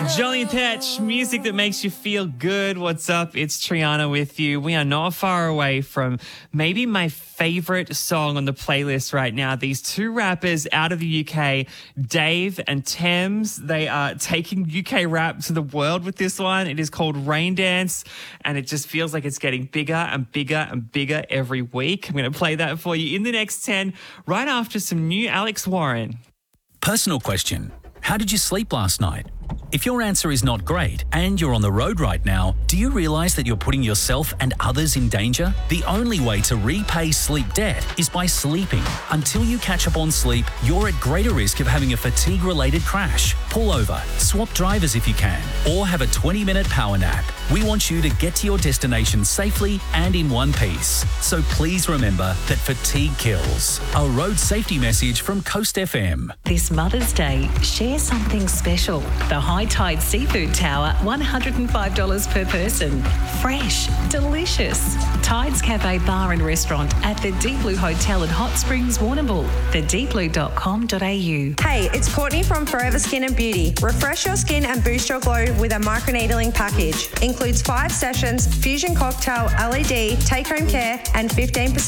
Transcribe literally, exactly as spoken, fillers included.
Jolly Patch, music that makes you feel good. What's up? It's Triana with you. We are not far away from maybe my favorite song on the playlist right now. These two rappers out of the U K, Dave and Thames, they are taking U K rap to the world with this one. It is called Rain Dance, and it just feels like it's getting bigger and bigger and bigger every week. I'm going to play that for you in the next ten, right after some new Alex Warren. Personal question. How did you sleep last night? If your answer is not great and you're on the road right now, do you realise that you're putting yourself and others in danger? The only way to repay sleep debt is by sleeping. Until you catch up on sleep, you're at greater risk of having a fatigue-related crash. Pull over, swap drivers if you can, or have a twenty-minute power nap. We want you to get to your destination safely and in one piece. So please remember that fatigue kills. A road safety message from Coast F M. This Mother's Day, share something special. The High Tide Seafood Tower, one hundred five dollars per person. Fresh, delicious. Tides Cafe Bar and Restaurant at the Deep Blue Hotel in Hot Springs, Warrnambool. the deep blue dot com dot a u. Hey, it's Courtney from Forever Skin and Beauty. Refresh your skin and boost your glow with a microneedling package. Includes five sessions, fusion cocktail, L E D, take-home care, and fifteen percent